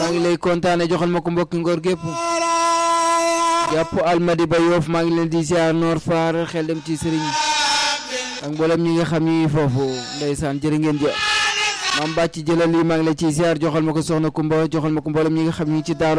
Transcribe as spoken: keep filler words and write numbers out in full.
maa ngi lay kontaane joxal ma ko mbokki Ngor gépp jàpp Almadi ba Yoff maa ngi leen di ziar Nord Foire xel dem ci Serigne ak mboolem ñi nga xam ni foofu ndeysaan jërë ngeen jëf maam bàcc jëlal lii maa ngi lay ci ziar joxal ma ko soxna Kumba joxal ma ko mboolem ñi nga xam ni ci Daaru